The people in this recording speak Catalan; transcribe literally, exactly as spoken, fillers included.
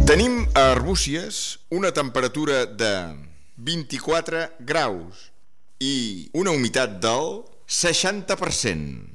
Tenim a Arbúcies una temperatura de vint-i-quatre graus i una humitat del seixanta per cent.